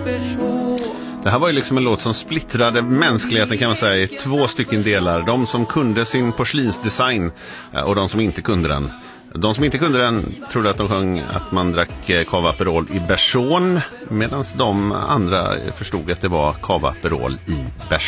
Det här var ju liksom en låt som splittrade mänskligheten, kan man säga, i 2 stycken delar. De som kunde sin porslinsdesign och de som inte kunde den. De som inte kunde den trodde att de sjöng att man drack Cava Aperol i bersån, medan de andra förstod att det var Cava Aperol i bärs.